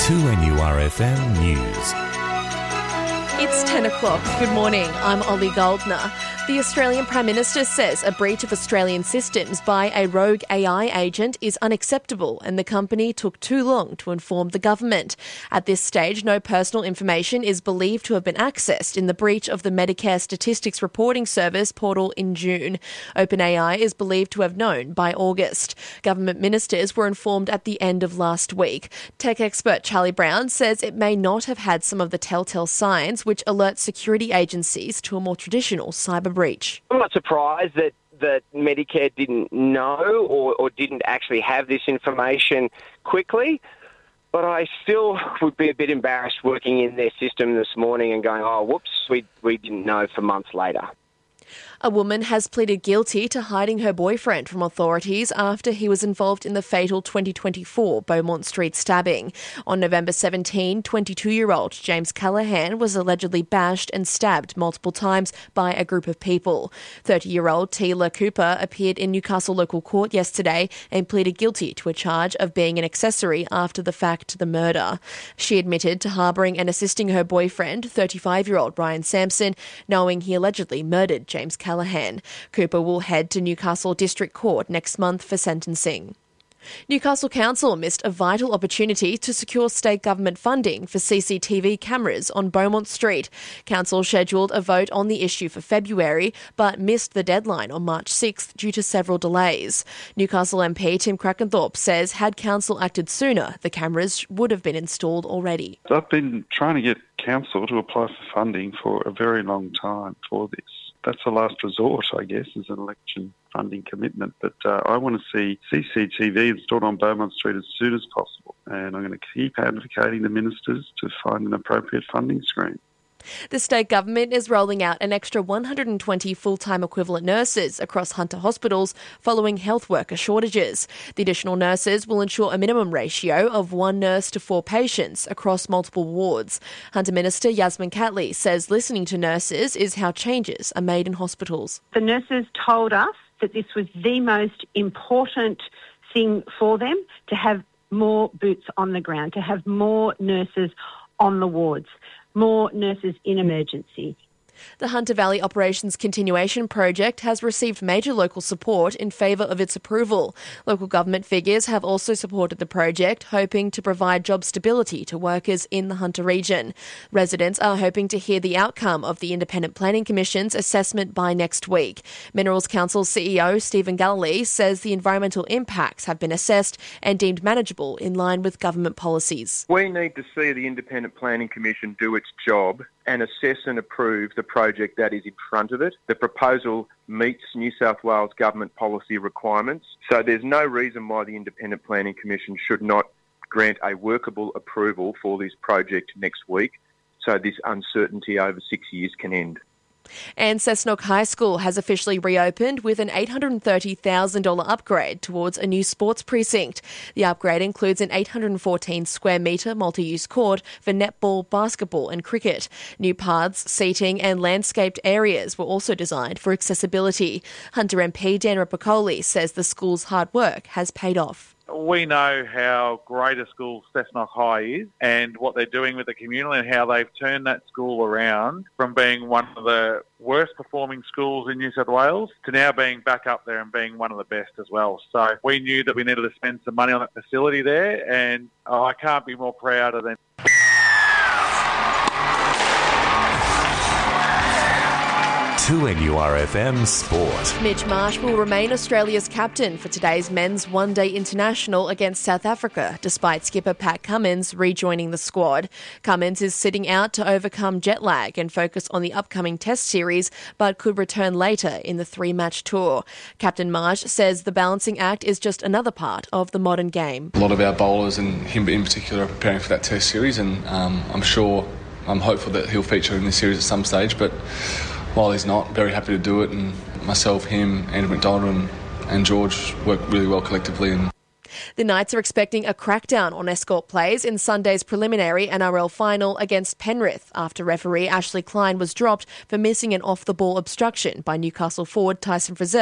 2NURFM News. It's 10 o'clock. Good morning. I'm Ollie Goldner. The Australian Prime Minister says a breach of Australian systems by a rogue AI agent is unacceptable and the company took too long to inform the government. At this stage, no personal information is believed to have been accessed in the breach of the Medicare Statistics Reporting Service portal in June. OpenAI is believed to have known by August. Government ministers were informed at the end of last week. Tech expert Charlie Brown says it may not have had some of the telltale signs which alert security agencies to a more traditional cyber breach. I'm not surprised that Medicare didn't know or didn't actually have this information quickly, but I still would be a bit embarrassed working in their system this morning and going, oh, whoops, we didn't know for months later. A woman has pleaded guilty to hiding her boyfriend from authorities after he was involved in the fatal 2024 Beaumont Street stabbing. On November 17, 22-year-old James Callaghan was allegedly bashed and stabbed multiple times by a group of people. 30-year-old Tila Cooper appeared in Newcastle local court yesterday and pleaded guilty to a charge of being an accessory after the fact to the murder. She admitted to harbouring and assisting her boyfriend, 35-year-old Brian Sampson, knowing he allegedly murdered James Callaghan. Cooper will head to Newcastle District Court next month for sentencing. Newcastle Council missed a vital opportunity to secure state government funding for CCTV cameras on Beaumont Street. Council scheduled a vote on the issue for February, but missed the deadline on March 6th due to several delays. Newcastle MP Tim Crackenthorpe says had Council acted sooner, the cameras would have been installed already. I've been trying to get Council to apply for funding for a very long time for this. That's a last resort, I guess, as an election funding commitment. But I want to see CCTV installed on Beaumont Street as soon as possible. And I'm going to keep advocating the ministers to find an appropriate funding stream. The state government is rolling out an extra 120 full-time equivalent nurses across Hunter hospitals following health worker shortages. The additional nurses will ensure a minimum ratio of 1 nurse to 4 patients across multiple wards. Hunter Minister Yasmin Catley says listening to nurses is how changes are made in hospitals. The nurses told us that this was the most important thing for them, to have more boots on the ground, to have more nurses on the wards, more nurses in emergency. The Hunter Valley Operations Continuation Project has received major local support in favour of its approval. Local government figures have also supported the project, hoping to provide job stability to workers in the Hunter region. Residents are hoping to hear the outcome of the Independent Planning Commission's assessment by next week. Minerals Council CEO Stephen Galilee says the environmental impacts have been assessed and deemed manageable in line with government policies. We need to see the Independent Planning Commission do its job and assess and approve the project that is in front of it. The proposal meets New South Wales government policy requirements, so there's no reason why the Independent Planning Commission should not grant a workable approval for this project next week, so this uncertainty over 6 years can end. And Cessnock High School has officially reopened with an $830,000 upgrade towards a new sports precinct. The upgrade includes an 814 square metre multi-use court for netball, basketball and cricket. New paths, seating and landscaped areas were also designed for accessibility. Hunter MP Dan Rapicoli says the school's hard work has paid off. We know how great a school Cessnock High is and what they're doing with the community and how they've turned that school around from being one of the worst performing schools in New South Wales to now being back up there and being one of the best as well. So we knew that we needed to spend some money on that facility there, and I can't be more prouder than... 2NURFM Sport. Mitch Marsh will remain Australia's captain for today's men's one-day international against South Africa, despite skipper Pat Cummins rejoining the squad. Cummins is sitting out to overcome jet lag and focus on the upcoming Test series, but could return later in the 3-match tour. Captain Marsh says the balancing act is just another part of the modern game. A lot of our bowlers, and him in particular, are preparing for that Test series, and I'm hopeful that he'll feature in this series at some stage, but while he's not, very happy to do it, and myself, him, Andrew McDonald and George work really well collectively. The Knights are expecting a crackdown on escort plays in Sunday's preliminary NRL final against Penrith after referee Ashley Klein was dropped for missing an off-the-ball obstruction by Newcastle forward Tyson Frizell